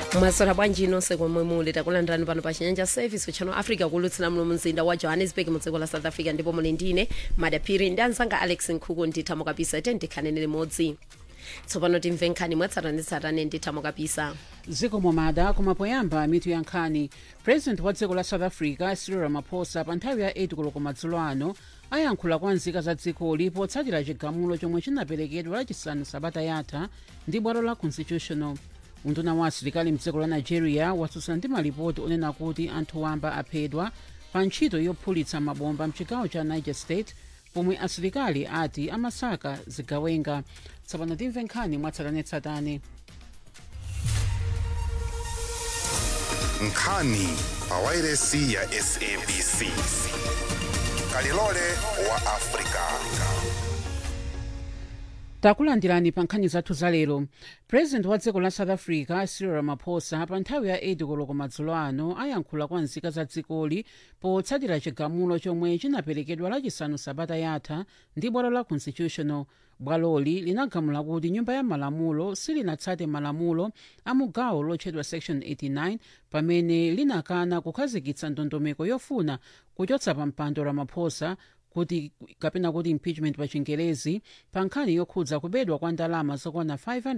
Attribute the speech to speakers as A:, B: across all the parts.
A: Masora bwanji nonse komwe muli takulandirani pano pa Chinyanja Service Channel Africa kulutsira muno mzinda wa Johannesburg mu dziko la South Africa, ndipo muli ndine Madaphiri ndi anzanga Alex Nkhuku ndithamo kabisa tikhanene limodzi. Tsopano timve nkhani mwatsatanetsatane ndithamo kabisa.
B: Ziko momada kumapoyamba mitu ya nkhani. President wa dziko la South Africa Cyril Ramaphosa pa nthawi ya 8 koloko madzulo ano ayankhula kwa nzika za dzikoli potsatira chigamulo chomwe chinaperekedwa lachisanu sabata yatha ndi bwalo la Constitutional. Unduna wa asilikali mdziko la Nigeria watsutsana ndi malipoti onena kuti anthu wamba aphedwa pa ntchito yophulitsa mabomba mchigawo cha Niger State pomwe asilikali ati amasaka zigawenga. Tsopano timve nkhani mwatsatanetsatane.
C: Nkhani pa wailesi ya SABC. Kalilole wa Afrika.
B: Takulandirani pa nkhani zathu za lero. President wa dziko la South Africa Cyril Ramaphosa pa nthawi ya 8 koloko madzulo ano ayankhula kwa nzika za dzikoli potsatira chigamulo chomwe chinaperekedwa lachisanu sabata yatha ndi bwalo la Constitutional. Bwaloli linagamula kuti nyumba ya malamulo silinatsate malamulo a mugawo lotchedwa Section 89 pamene linakana kukhazikitsa ndondomeko yofuna kuchotsa pa mpando Ramaphosa kuti kapena kuti impeachment pa Chingerezi pa nkhani yokhudza kubedwa kwa ndalama zokwana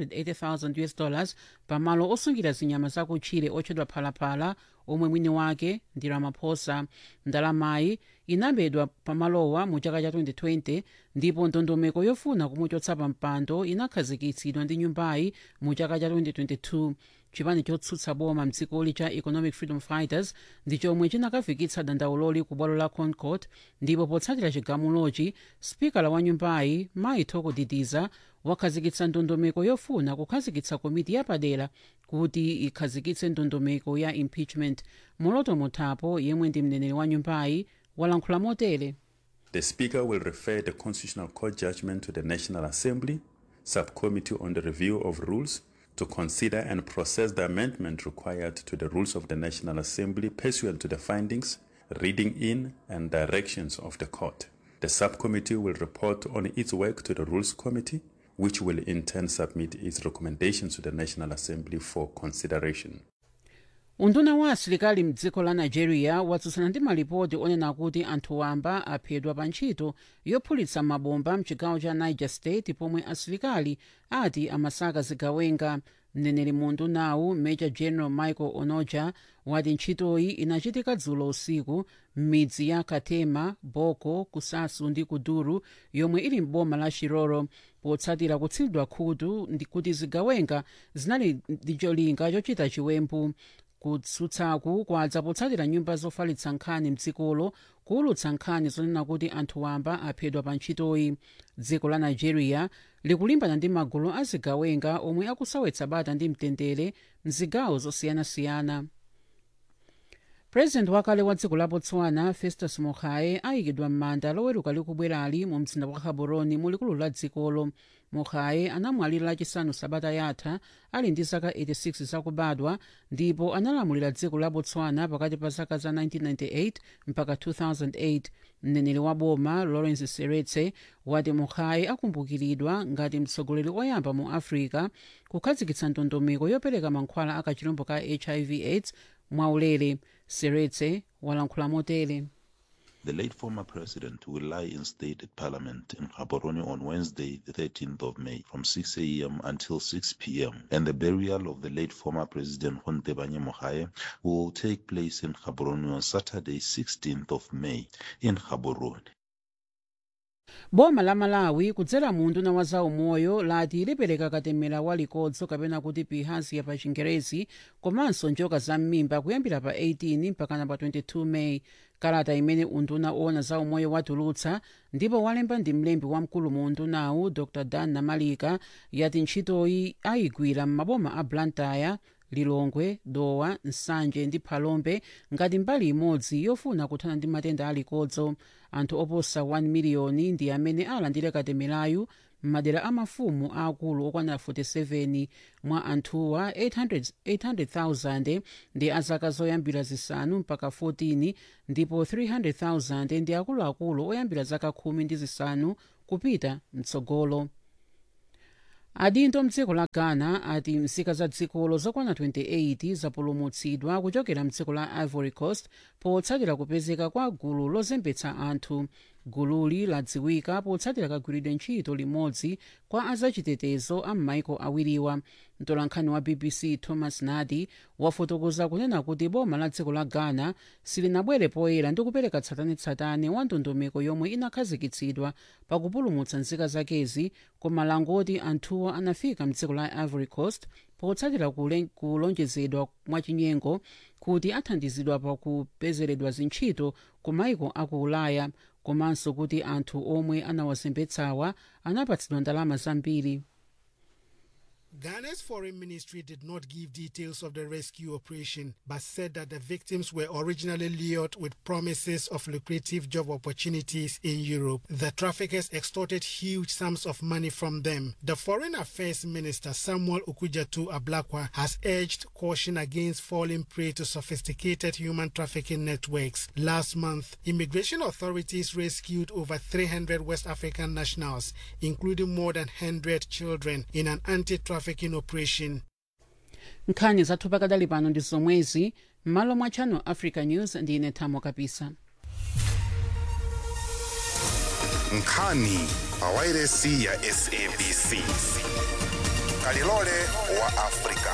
B: $580,000 pamalo osungira zinyama zakutchire otchedwa Phalaphala omwe mwini wake ndi Ramaphosa. Ndalamayi inabedwa pamalowa mu chaka cha 2020 ndipo ndondomeko yofuna kumuchotsa pa mpando inakhazikitsidwa ndi nyumbayi mu chaka cha 2022. Chipani chotsutsa boma mdzikoli cha Economic Freedom Fighters ndi chomwe chinakafikitsa dandauloli ku bwalo la Concord, ndipo potsatira chigamulochi spikala wa nyumbayi Mai Thoko Didiza wakhazikitsa ndondomeko yofuna kukhazikitsa komiti yapadera kuti ikhazikitse ndondomeko ya impeachment. Moloto Mothapo yemwe ndi mneneri wa nyumbayi walankhula motere.
D: The Speaker will refer the Constitutional Court judgment to the National Assembly Subcommittee on the Review of Rules to consider and process the amendment required to the rules of the National Assembly pursuant to the findings, reading in, and directions of the court. The subcommittee will report on its work to the Rules Committee, which will in turn submit its recommendations to the National Assembly for consideration.
B: Unduna wa asilikali mdziko la Nigeria watsutsana ndi malipoti onena kuti anthu wamba aphedwa pa ntchito yophulitsa mabomba mchigawo cha Niger State pomwe asilikali ati amasaka zigawenga. Mneneri mu undunawu Major General Michael Onoja wati ntchitoyi inachitika dzulo usiku m'midzi ya Katema, Boko, Kusasu ndi Kuduru yomwe ili m'boma la Shiroro potsatira kutsidwa khutu ndi kuti zigawenga zinali ndi cholinga chochita chiwembu. Kutsutsaku kwadza potsatira nyumba zofalitsa nkhani mdzikolo kuwulutsa nkhani zonena kuti anthu wamba aphedwa pa ntchitoyi. Dziko la Nigeria likulimbana ndi magulu azigawenga omwe akusawetsa bata ndi mtendere mzigawo zosiyanasiyana. President wakale wa dziko la Botswana Festus Mogae ayikidwa m'manda loweruka likubwerali mu mzinda wa Gaborone mulikulu la dzikolo. Mogae anamwalira lachisanu sabata yatha ali ndi zaka 86 zakubadwa ndipo analamulira dziko la Botswana pakati pa zaka za 1998 mpaka 2008. Mneneri wa boma Lawrence Seretse wati Mogae akumbukiridwa ngati mtsogoleri oyamba mu Africa kukhazikitsa ndondomeko yopereka mankhwala akachirombo ka HIV/AIDS mwaulere. Seretse walankhula motere.
E: The late former president will lie in state at Parliament in Gaborone on Wednesday, the 13th of May, from 6 a.m. until 6 p.m. And the burial of the late former president Gontebanye Mogae will take place in Gaborone on Saturday, 16th of May, in Gaborone.
B: Boma la Malawi kudzera mu unduna wa zaumoyo lati lipereka katemera walikodzo kapena kuti bilharzia pa Chingerezi komanso njoka za m'mimba kuyambira pa 18 mpaka pa 22 May. Kalata imene unduna owona zaumoyo watulutsa ndipo walemba ndi mlembi wamkulu mu undunawu Dr. Dan Namalika yati ntchitoyi ayigwira m'maboma a Blantyre, Lilongwe, Dowa, Nsanje ndi Phalombe ngati mbali imodzi yofuna kuthana ndi matenda alikodzo. Anthu oposa 1 miliyoni ndi amene alandire katemerayu m'madera amafumu aakulu okwana 47. Mwa anthuwa 800,000 ndi azaka zoyambira zisanu mpaka 14 ndipo 300,000 ndi akuluakulu oyambira zaka 10 ndi zisanu kupita mtsogolo. adindo mdziko la ghana ati nzika za dzikolo zokwana 28 zapulumutsidwa kuchokera mdziko la ivory coast potsatira kupezeka kwa gulu lozembetsa anthu. Gululi ladziwika potsatira kagwiridwe ntchito limodzi kwa azachitetezo a m'maiko awiriwa. mtolankhani wa BBC Thomas Nadi wafotokoza kunena kuti boma la dziko la Ghana silinabwere poyera ndi kupereka tsatanetsatane wa ndondomeko yomwe inakhazikitsidwa pakupulumutsa nzika zakezi, koma langoti anthuwo anafika mdziko la Ivory Coast potsatira kulonjezedwa mwachinyengo kuti athandizidwa pakupezeredwa zintchito ku maiko aku Ulaya, komanso kuti anthu omwe anawazembetsawa anapatsidwa ndalama zambiri.
F: Ghana's foreign ministry did not give details of the rescue operation, but said that the victims were originally lured with promises of lucrative job opportunities in Europe. The traffickers extorted huge sums of money from them. The Foreign Affairs Minister Samuel Okudzeto Ablakwa has urged caution against falling prey to sophisticated human trafficking networks. Last month, immigration authorities rescued over 300 West African nationals, including more than 100 children, in an anti-trafficking operation.
B: Nkhani zathu pakadali pano ndi zomwezi m'malo mwa Channel Africa News ndine Thamo Kapisa.
C: Nkhani pawairesi ya SABC. Kalilole wa Afrika.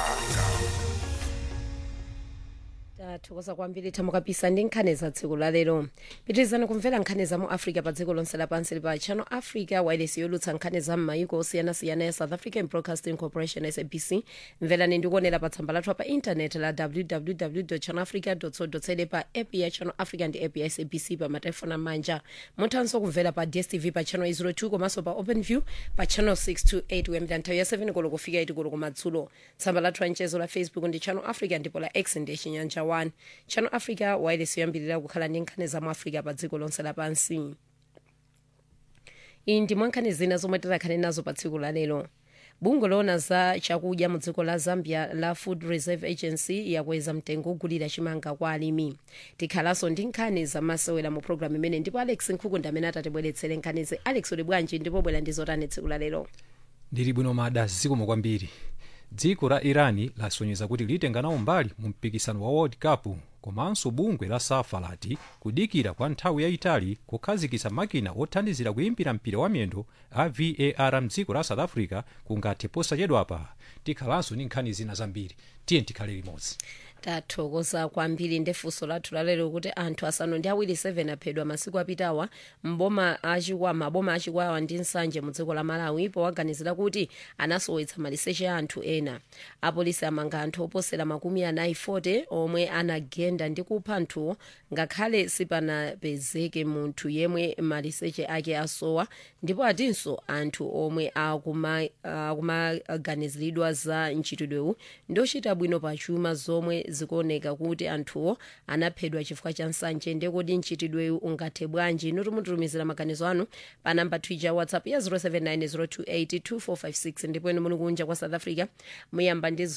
A: Tathokoza kwambiri Thamo Kapisa ndi nkhani za tsiku la lero. Pitirizani kumvera nkhani za mu Africa pa dziko lonse lapansi pa Channel Africa, wireless yolutsa nkhani za m'mayiko osiyanasiyana ya South African Broadcasting Corporation SABC. Mverani ndi kuonera pa tsamba lathu pa internet la www.channelafrica.co.za, pa app ya Channel Africa ndi app ya SABC pa matelefoni amanja. Muthanso kumvera pa DSTV pa channel 02 komanso pa OpenView pa channel 628 kuyambira nthawi ya 7 koloko kufika 8 koloko kumadzulo. Tsamba lathu la mchezo la Facebook ndi Channel Africa ndipo la X ndi Chinyanja 1. Channel Africa wireless yoyambirira kukhala ndi nkhani za mu Africa pa dziko lonse lapansi. Iyi ndi mwankhani zina zomwe tikhale nazo pa tsiku la lero. Bungwe loona za chakudya mu dziko la Zambia la Food Reserve Agency yakweza mtengo ogulira chimanga kwa alimi. Tikhalanso ndi nkhani za masewera mu program imene ndipo Alex Nkhuku ndi amene atatibweretsere nkhanizi. Alex uli bwanji ndipo bwera ndi zotani tsiku la lero?
G: Ndili bwino mada zikomo kwambiri. Dziko la Irani lasonyeza kuti litenga nawo mbali mu mpikisano wa World Cup, komanso bungwe la SAFA lati kudikira kwa nthawi yayitali kukhazikitsa makina othandizira kuyimbira mpira wa miyendo a VAR mdziko la South Africa kungathe posachedwapa. Tikhalanso ndi nkhani zina zambiri, tiye tikhale limodzi.
A: Tathokoza kwambiri ndi funso lathu lalero kuti anthu asanu ndi awiri 7 aphedwa masiku apitawa mboma achikwawa ndi nsanje mu dziko la Malawi powaganizira kuti anasowetsa maliseche a anthu ena. Apolisi amanga anthu oposera 40 omwe anagenda ndi kupha anthuwo ngakhale sipanapezeke munthu yemwe maliseche ake asowa, ndipo atinso anthu omwe akumaganiziridwa za ntchitidwewu ndochita bwino pa chuma zomwe zikuoneka kuti anthuwo anaphedwa chifukwa cha nsanje. Ndekodi ntchitidwewu ungathe bwanji? Mutumizira maganizo anu pa namba Twitter WhatsApp ya 0790282456 ndipo inu muli kunja kwa South Africa muyamba ndi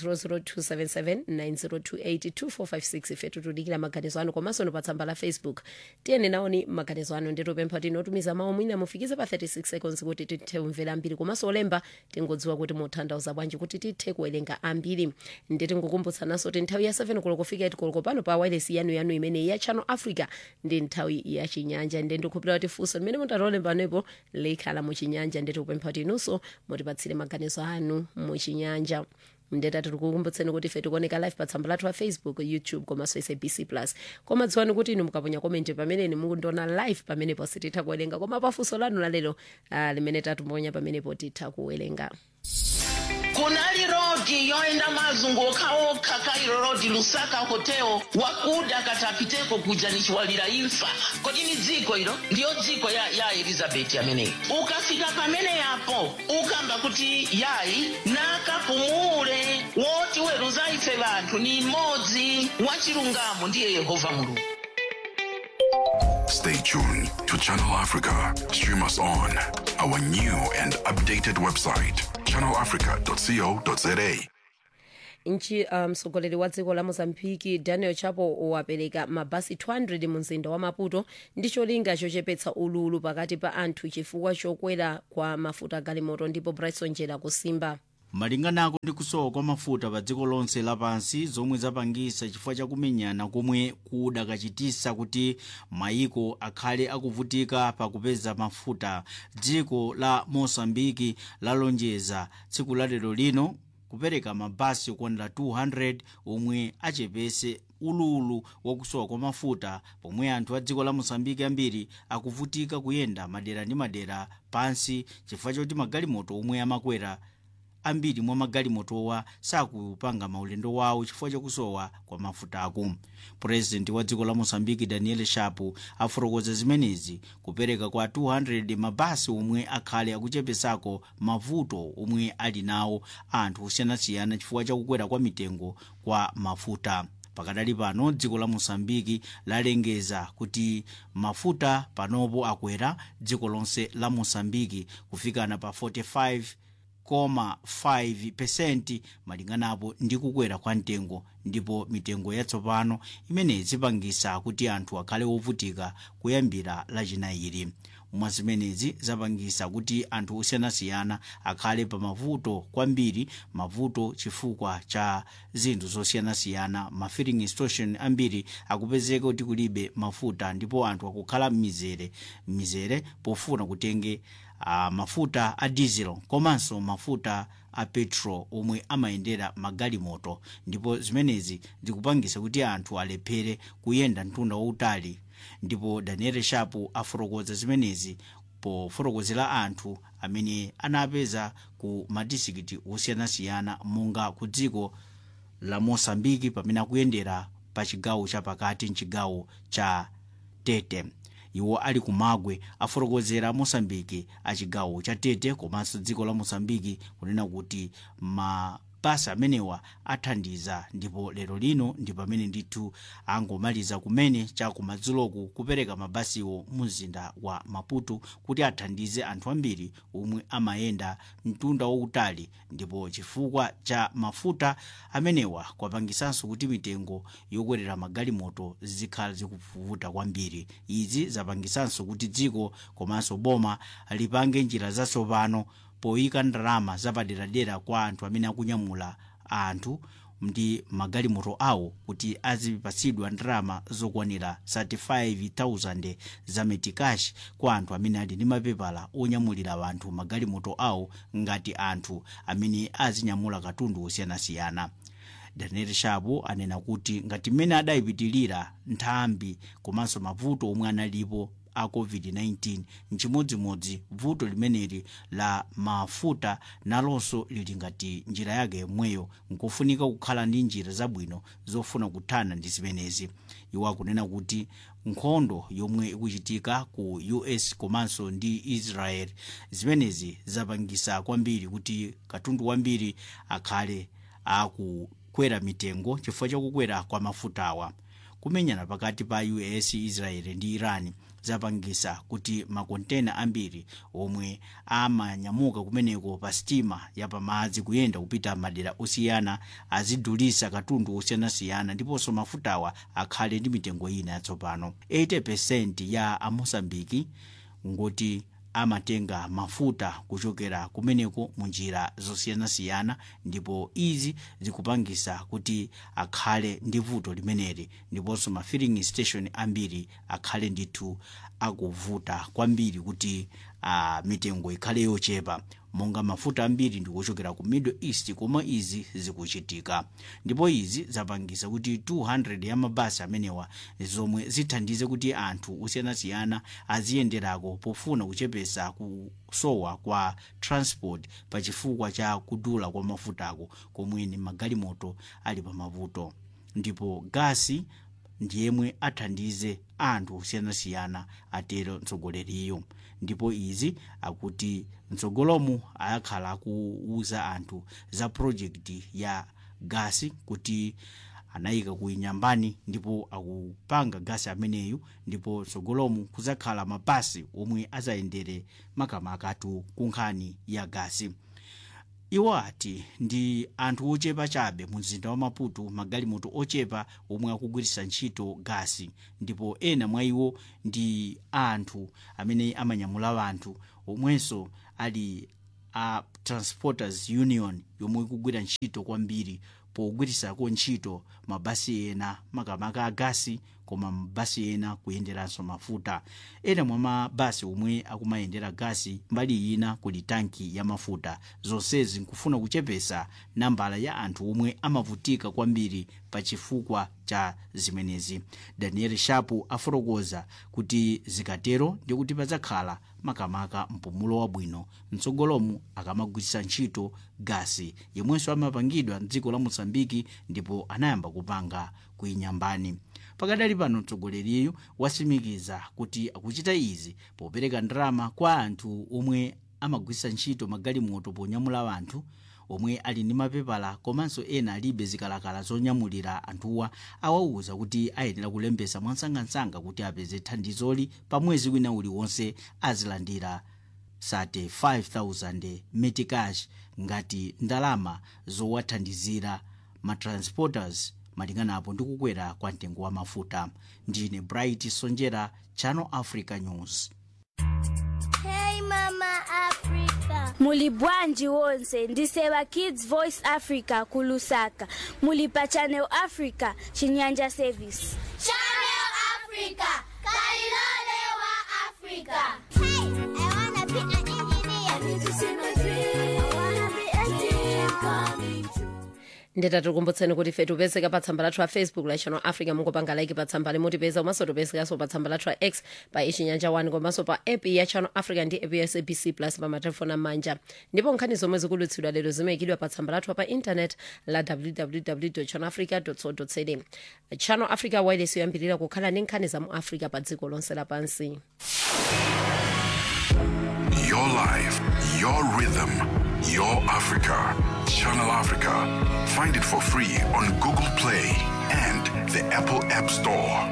A: 0027790282456. ife tutudikira maganizo anu komanso pa tsamba la Facebook. Tiyeni naoni maganizo anu ndi tupempha tinotumiza mawu mwina mufikize pa 36 seconds kuti tithe kumvera ambiri, komanso olemba tingodziwa kuti muthandauza bwanji kuti tithe kuwerenga ambiri. Nditi ngukumbutsananso kuti nthawi ya 7 koloko kufika 8 koloko pano pa wireless yanu imene ya Channel Africa ndi nthawi ya chinyanja. Ndi ndikuphira kuti funso limene mutatolemba nepo likhala mu chinyanja, ndi tikupempha kuti inunso mutipatsire maganizo anu mu chinyanja. Ndeta tikukumbutseni kuti ife tikuoneka live pa tsamba lathu la Facebook, YouTube komanso SABC+. Koma dziwani kuti inu mukaponya comment pamene mukundiona live pamenepo sititha kuwerenga, koma pa funso lanu lalero limene tatumbonya pamenepo titha kuwerenga.
H: Kunali rodi yoenda mazunguka okha Cairo Road Lusaka Hotel wakuda katapiteko kuja nichwalira imfa. Kodi ni dziko hilo? Ndiyo dziko ya Elizabeth ameneyi. Ukafika pamene yapo ukamba kuti yayi nakapumule woti weruza ife bantu ni modzi wachilungamo ndiye Yehova Mulungu.
I: Stay tuned to Channel Africa. Stream us on our new and updated website, channelafrica.co.za.
A: mtsogoleri wa dziko la mozambiki Daniel Chapo wapereka mabasi 200 mu mzinda wa Maputo ndi cholinga chochepetsa ululu pakati pa anthu chifukwa chokwera kwa mafuta galimoto. Ndipo Bryson Jela kusimba.
J: Malinganako ndi kusowa kwa mafuta pa dziko lonse lapansi zomwe zapangisa chifukwa chakumenyana komwe kudakachitisa kuti maiko akhale akuvutika pakupeza mafuta, dziko la Mozambiki lalonjeza tsiku la lero lino kupereka mabasi okwanira 200 omwe achepese ululu wakusowa kwa mafuta, pomwe anthu a dziko la Mozambiki ambiri akuvutika kuyenda madera ndi madera pansi chifukwa choti magalimoto omwe amakwera ambiri mwa magalimotowa sakupanga maulendo wawo chifukwa chakusowa kwa mafutako. President wa dziko la Mozambiki Daniel Chapo afotokoza zimenezi kupereka kwa 200 mabasi omwe akhale akuchepesako mavuto omwe ali nawo anthu osiyanasiyana chifukwa chakukwera kwa mitengo kwa mafuta. Pakadali pano dziko la Mozambiki lalengeza kuti mafuta panopo akwera dziko lonse la Mozambiki kufikana pa 45.5% malinganapo ndi kukwera kwa mtengo, ndipo mitengo yatsopano imene zipangisa kuti anthu akhale ovutika kuyambira lachinayi. Mwa zimenezi zapangisa kuti anthu osiyanasiyana akhale pa mavuto kwambiri, mavuto chifukwa cha zinthu zosiyanasiyana. Ma filling station ambiri akupezeka kuti kulibe mafuta, ndipo anthu akukhala mizere pofuna kutenge mafuta a diesel komanso mafuta a petrol omwe amayendera magalimoto, ndipo zimenezi zikupangisa kuti anthu alephere kuyenda mtunda wautali. Ndipo Daniel Chapo afotokoza zimenezi pofotokozera anthu amene anapeza ku madistrikiti osiyanasiyana monga ku dziko la Mozambiki pamene akuyendera pa chigawo chapakati mchigawo cha Tete. Iwo ali kumagwe afotokozera Mozambiki achigawo cha Tete komanso dziko la Mozambiki kunena kuti mabasi amenewa athandiza, ndipo lero lino ndi pamene ndithu angomaliza kumene chakumadzuloku kupereka mabasiwo mu mzinda wa Maputo kuti athandize anthu ambiri omwe amayenda mtunda wautali, ndipo chifukwa cha mafuta amenewa kwapangisanso kuti mitengo yokwerera magalimoto zikhala zikuvuta kwambiri. Izi zapangisanso kuti dziko komanso boma lipange njira zatsopano poyika ndalama zapaderadera kwa anthu amene akunyamula anthu ndi magalimoto awo kuti azipatsidwa ndalama zokwanira 35,000 za metikashi kwa anthu amene ali ndi mapepala onyamulira anthu magalimoto awo ngati anthu amene azinyamula katundu osiyanasiyana. Daniel Chapo anena kuti ngati mmene adayipitilira nthambi komanso mavuto omwe analipo a COVID-19, nchimodzimodzi vuto limeneli la mafuta nalonso lili ngati njira yake yomweyo, nkufunika kukhala ndi njira zabwino zofuna kuthana ndi zimenezi. Iwo akunena kuti nkhondo yomwe ikuchitika ku US komanso ndi Israel, zimenezi zapangisa kwambiri kuti katundu wambiri akhale akukwera mitengo chifukwa chakukwera kwa mafutawa. Kumenyana pakati pa US, Israel ndi Iran zapangisa kuti makontena ambiri omwe amanyamuka kumeneko pa sitima yapamadzi kuyenda kupita madera osiyana azidulisa katundu osiyanasiyana, ndiponso mafutawa akhale ndi mitengo ina yatsopano. 80% ya Amosambiki ngoti amatenga mafuta kuchokera kumeneko munjira zosiyanasiyana, ndipo izi zikupangisa kuti akhale ndi vuto limeneli, ndiponso ma filling station ambiri akhale ndithu akuvuta kwambiri kuti mitengo ikhale yochepa, monga mafuta ambiri ndikuchokera ku Middle East koma izi zikuchitika. Ndipo izi zapangisa kuti 200 ya mabasi amenewa zomwe zithandize kuti anthu osiyanasiyana aziyenderako pofuna kuchepesa kusowa kwa transport pa chifukwa cha kudula kwa mafutako komwe ni magalimoto ali pa mavuto. Ndipo gasi ndiyemwe athandize anthu osiyanasiyana, atero mtsogoleriyo. Ndipo izi akuti mtsogolomu ayakhala kuuza anthu za project ya gasi kuti anayika kuinyambani ndipo akupanga gasi ameneyu, ndipo mtsogolomu kuzakhala mabasi omwe azayendere makamakatu kunkhani ya gasi. iwo ati ndi anthu ochepa chabe mu mzinda wa Maputo magalimoto ochepa omwe akugwiritsa ntchito gasi, ndipo ena mwa iwo ndi anthu amene amanyamula anthu omwenso ali a Transporters Union yomwe ikugwira ntchito kwambiri pogwiritsako ntchito mabasi ena makamaka a gasi, koma mabasi ena kuyenderanso mafuta. Ena mwa mabasi omwe akumayendera gasi mbali ina kuli tanki ya mafuta. Zonsezi nkufuna kuchepesa nambala ya anthu omwe amavutika kwambiri pa chifukwa cha zimenezi. Daniel Shapo afotokoza kuti zikatero ndi kuti padzakhala makamaka mpumulo wabwino mtsogolomu akamagwiritsa ntchito gasi yomwenso amapangidwa mdziko la Mozambiki ndipo anayamba kupanga kuinyambani. Pakadali pano mtsogoleriyu wasimikiza kuti akuchita izi popereka ndalama kwa anthu omwe amagwiritsa ntchito magalimoto ponyamula anthu omwe ali ndi mapepala komanso ena alibe zikalakala zonyamulira anthuwa. Awauza kuti ayenera kulembesa mwansangansanga kuti apeze thandizoli pa mwezi wina uliwonse azilandira 35,000 metikash ngati ndalama zowathandizira matransporters malinganapo ndi kukwera kwa mtengo wa mafuta. Ndine Bright Sonjera, Channel Africa News.
K: Hey Mama Africa. Muli bwanji wonse ndisewa Kids Voice Africa kulusaka. Muli pa Channel Africa Chinyanja Service.
L: Channel Africa, Kalilole wa Africa. Hey, I wanna be an engineer. I need to see my dream. I wanna be a dream coming true.
A: Nditatukumbutseni kuti fetu upezeka pa tsamba lathu la Facebook la Channel Africa, mungopanga like pa tsamba limutipeza, komanso tupezekaso pa tsamba lathu la X pa Chinyanja 1, komanso pa app ya Channel Africa ndi app ya SABC Plus pa matelefoni amanja. Ndipo nkhani zomwe zikulutsidwa lero zimayikidwa pa tsamba lathu pa internet la www.channelafrica.co.za. Channel Africa wireless yoyambirira kukhala ndi nkhani za mu Africa pa dziko lonse lapansi.
I: Your life, your rhythm, your Africa. Channel Africa. Find it for free on Google Play and the Apple App Store.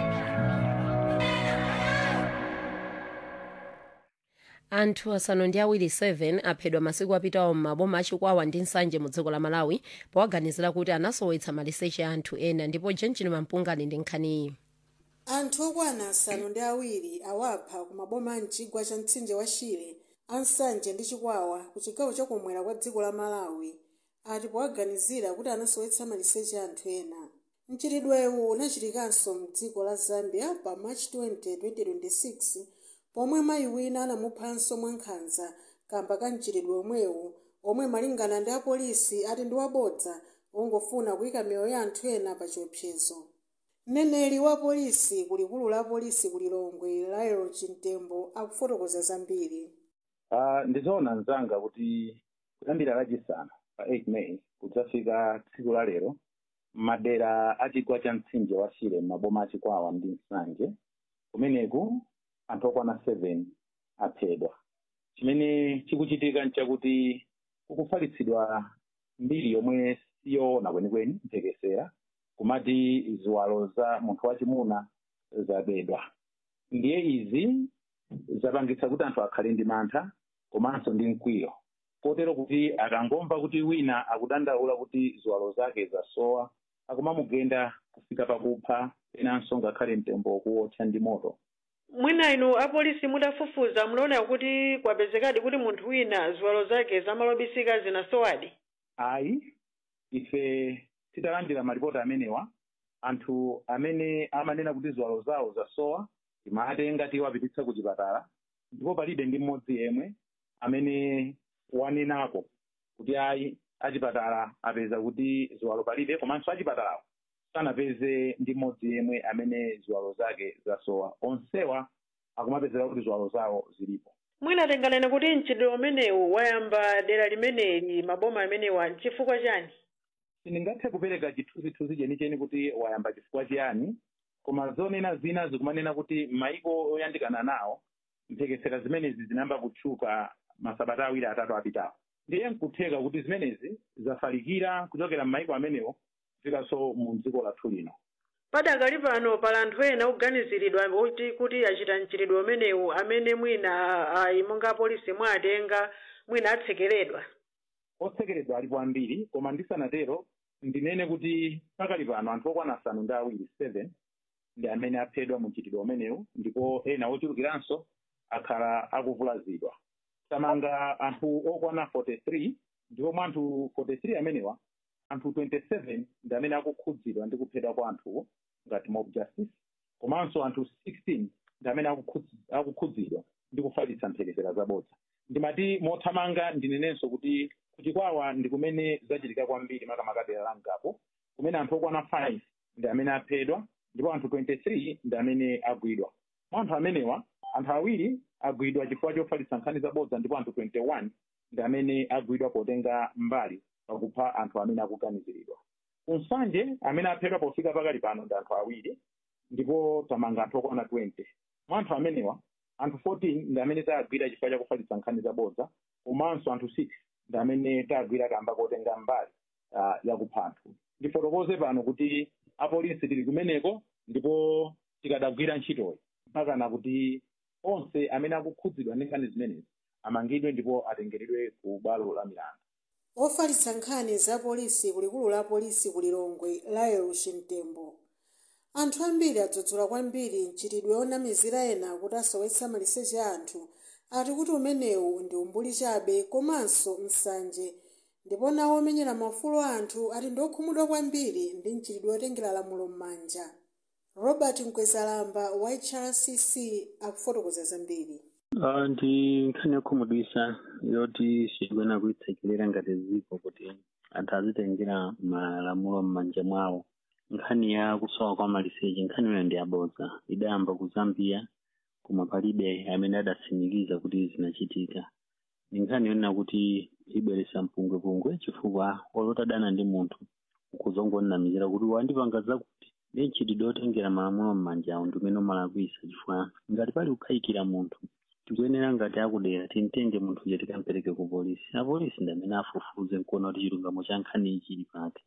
A: Anthu asanu ndi awiri 7 aphedwa masiku apitawo m'maboma achikwawa ndi nsanje mu dziko la Malawi powaganizira kuti anasowetsa maliseche a anthu ena, ndipo Jenjini Mampungani ndi nkhaniyi.
M: Anthu okwana asanu ndi awiri awapha ku maboma a mchigwa cha mtsinje wa Shire, ansanje ndi chikwawa ku chigawo chakumwera kwa dziko la Malawi ati powaganizira kuti anasowetsa maliseche a anthu ena. Mchitidwewu unachitikanso mdziko la Zambia pa March 20, 2026 pomwe mayi wina anamuphanso mwankhanza kamba ka mchitidwe omwewu omwe malingana ndi apolisi ati ndi wabodza ongofuna kuyika miyoyo ya anthu ena pa chiopsezo. Mneneri wa polisi kulikulu la polisi kulilongwe Lairo Chintembo akufotokoza zambiri.
N: Ndizoona nzanga kuti kuyambira lachisanu pa 8 May kudzafika tsiku la lero madera achigwa cha mtsinje wa Shire maboma achikwawa ndi nsanje kumeneku anthu okwana 7 aphedwa. Chimene chikuchitika nchakuti kukufalitsidwa mbiri yomwe siyoona kwenikweni mphekesera kumati ziwalo za munthu wachimuna zabedwa. Ndiye izi zapangitsa kuti anthu akhale ndi mantha komanso ndi mkwiyo, kotero kuti akangomva kuti wina akudandaula kuti ziwalo zake zasowa akumamugenda kufika pakupha, enanso ngakhale mtembo wokuwotcha ndi moto.
O: Mwina inu apolisi mudafufuza munaona kuti kwapezekadi kuti munthu wina ziwalo zake zamalobisika zinasowadi?
N: Ayi, ife titalandira maripoti amenewa anthu amene amanena kuti ziwalo zawo zasowa timatenga tiwapititsa ku chipatala, ndipo palibe ndi mmodzi yemwe amene wanenako kuti ayi achipatala apeza kuti ziwalo palibe, komanso achipatalawo sanapeze ndi mmodzi yemwe amene ziwalo zake zasowa. Onsewa akumapezera kuti ziwalo zawo zilipo.
O: Mwina tenganene kuti mchitidwe umenewu wayamba dera limeneli maboma amenewa chifukwa chani?
N: Sindingathe kupereka chithunzithunzi chenicheni kuti wayamba chifukwa chiyani, koma zonena zina zikumanena kuti maiko oyandikana nawo mphekesera zimenezi zinayamba kutchuka masabata awiri atatu apitawo. Ndiye nkutheka kuti zimenezi zafalikira kuchokera m'maiko amenewo kufikanso mu dziko lathu lino.
O: Padakali pano pali anthu ena oganiziridwa kuti achita mchitidwe umenewu amene mwina monga polisi mwatenga mwina atsekeredwa.
N: otsekeredwa alipo ambiri, koma ndisanatero ndinene kuti pakali pano anthu okwana 7 ndi amene aphedwa mu mchitidwe umenewu, ndipo ena ochulukiranso akhala akuvulazidwa. Tamanga anthu okwana 43, ndipo mwa anthu 43 amenewa anthu 27 ndi amene akukhudzidwa ndi kuphedwa kwa anthuwo ngati mob justice, komanso anthu 16 ndi amene akukhudzidwa ndi kufalitsa mphekesera zabodza. Ndimati mothamanga ndinenenso kuti kuchikwawa ndi kumene zachitika kwambiri makamaka dera la Ngapo, kumene anthu okwana 5 ndi amene aphedwa ndipo anthu 23 ndi amene agwidwa. Mwa anthu amenewa anthu awiri agwidwa chifukwa chofalitsa nkhani zabodza, ndipo anthu 21 ndi amene agwidwa potenga mbali pakupha anthu amene akuganiziridwa. Kunsanje amene aphedwa pofika pakali pano ndi anthu awiri, ndipo tamanga anthu okwana 20. Mwa anthu amenewa anthu 14 ndi amene tagwira chifukwa chakufalitsa nkhani zabodza, komanso anthu 6 ndi amene tagwira kamba kotenga mbali yakupha anthu. Ndifotokoze pano kuti apolisi tili kumeneko, ndipo tikadagwira ntchitoyi mpakana kuti onse amene akukhudzidwa ndi nkhani zimenezi amangidwe ndipo atengeredwe ku bwalo la milandu.
M: Ofalitsa nkhani za polisi kulikulu la polisi kulilongwe Lael Shintembo. Anthu ambiri adzudzula kwambiri mchitidwe onamizira ena kuti asowetsa maliseche anthu, ati kuti umenewu ndi umbuli chabe komanso msanje, ndipo nawo omenyera maufulu anthu ati ndokhumudwa kwambiri ndi mchitidwe otengera lamulo m'manja. Robert Mkwezalamba wa HRCC akufotokoza zambiri.
P: Ndi nkhani yokhumudwitsa yoti chidwena kuitsekerera ngati dziko kuti anthu azitengera malamulo m'manja mwawo. Nkhani ya kusowa kwa maliseche, nkhani iyo ndi yabodza, idayamba ku Zambia koma palibe amene adatsimikiza kuti zinachitika. Ni nkhani yonena kuti ibweretsa mpungwepungwe chifukwa olotadana ndi munthu ukuzongonamizira kuti wandipanga zakuti ndi mchitidwe otengera malamulo m'manja ndi umene umalakwitsa, chifukwa ngati pali kukhayikira munthu tikuyenera ngati akudera timtenge munthu uja tikampereke ku polisi. Apolisi ndi amene afufuze nkuona kuti chilungamo cha nkhani iyi chili pati.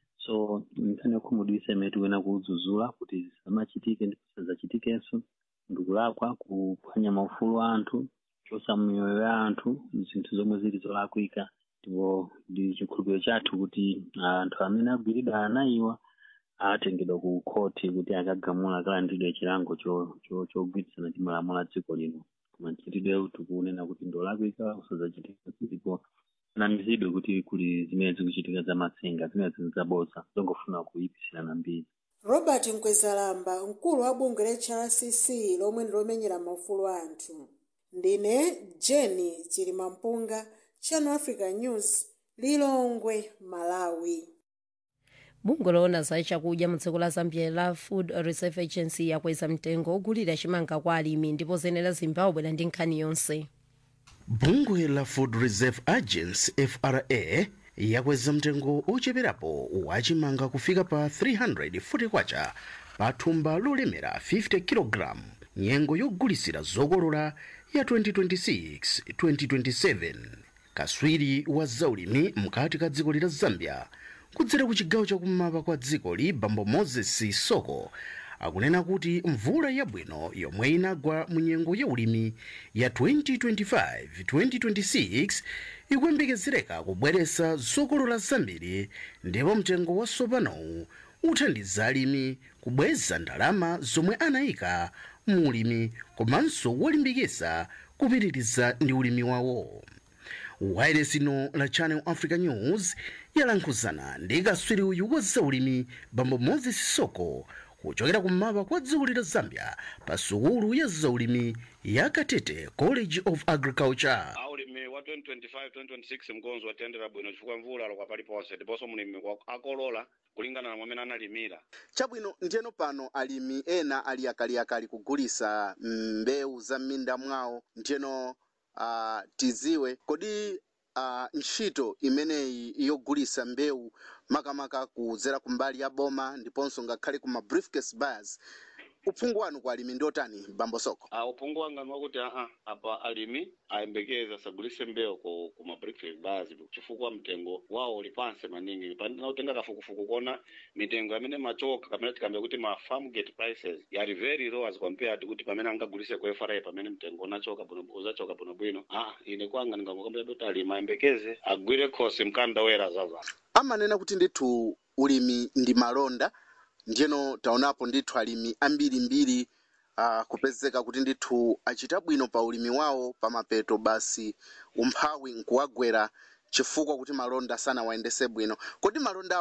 P: So nkhani yokhumudwitsa imene tikuyenera kudzudzula kuti zisamachitike ndipo zisadzachitikenso, ndikulakwa kuphwanya maufulu a anthu, kuchotsa miyoyo ya anthu, zinthu zomwe zili zolakwika. Ndipo ndi chikhulupiriro chathu kuti anthu amene agwiridwa anayiwa atengedwa ku khoti kuti akagamula akalandidwe chilango chogwirizana ndi malamulo a dziko lino. Koma mchitidwe tikunena kuti ndolakwika usadzachitika, ndipo namizidwe kuti kuli zimene zikuchitika za matsenga, zimene zabodza zongofuna kuyipisirana mbiri.
M: Robert Mkwezalamba, mkulu wa bungwe la HRCC lomwe ndilomenyera maufulu anthu. Ndine Jenny Chilimampunga, Channel Africa News, Lilongwe, Malawi.
A: Bungwe loona za chakudya mu dziko la Zambia la Food Reserve Agency yakweza mtengo ogulira chimanga kwa alimi, ndipo zenera Zimbabwe ndi nkhani yonse.
Q: Bungwe la Food Reserve Agency FRA yakweza mtengo ocheperapo wa chimanga kufika pa 340 kwacha pa thumba lolemera 50 kg, nyengo yogulisira zokolola ya 2026-2027. Kaswiri wa zaulimi mkati ka dziko la Zambia kudzera ku chigawo chakummawa kwa dziko li Bambo Moses Soko akunena kuti mvula yabwino yomwe inagwa mu nyengo ya ulimi ya 2025-2026 ikuyembekezereka kubweretsa zokolola zambiri, ndipo mtengo wa sopanowu uthandiza alimi kubweza ndalama zomwe anayika mu ulimi komanso wolimbikitsa kupitiriza ndi ulimi wawo. Wailesi ino la Channel Africa News yalankhuzana ndi kaswiri uyu wa zaulimi Bambo Moses Soko kuchokera kummawa kwa dziko la Zambia pa sukulu ya zaulimi ya Katete College of Agriculture.
R: Ulimi wa 2025-2026 mgonzo watendera bwino chifukwa mvula lokwa paliponse, ndiponso mulimi akolola kulingana na mwamene analimira.
Q: Chabwino ndiyeno pano alimi ena ali akaliakali kugulisa mbewu za minda mwawo, ndiyeno tiziwe kodi ntchito imeneyi yogulisa mbewu makamaka kudzera kumbali ya boma ndiponso ngakhale kuma briefcase buyers uphungu wanu kwa alimi ndotani Bambo Soko?
R: Uphungu wanga nwakuti apa alimi ayembekeza sagulise mbewu ku ma brickfield bars chifukwa mtengo wawo uli pansi maningi pandina utenga kafukufuku kona mitengo amene machoka kamene tikambe kuti ma farm gate prices yali very low as compared kuti pamene angagulise ku FRA pamene mtengo unachoka uzachoka bwino ine kwanga ndingangokambira kuti alimi ayembekeze agwire khosi mkanda wera zaza
Q: amanena kuti ndithu ulimi ndi malonda ndiyeno taonapo ndithu alimi ambirimbiri kupezeka kuti ndithu achita bwino pa ulimi wawo pamapeto basi umphawi nkuwagwera chifukwa kuti malonda sana waendese bwino. Kodi malonda